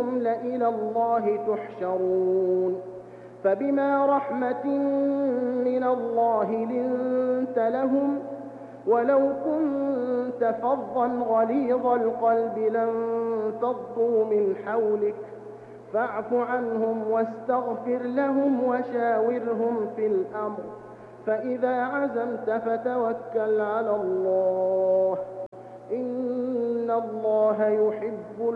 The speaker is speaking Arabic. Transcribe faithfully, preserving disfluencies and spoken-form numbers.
إنكم لإلى الله تحشرون فبما رحمة من الله لنت لهم ولو كنت فظا غليظ القلب لانفضوا من حولك فاعف عنهم واستغفر لهم وشاورهم في الأمر فإذا عزمت فتوكل على الله إن الله يحب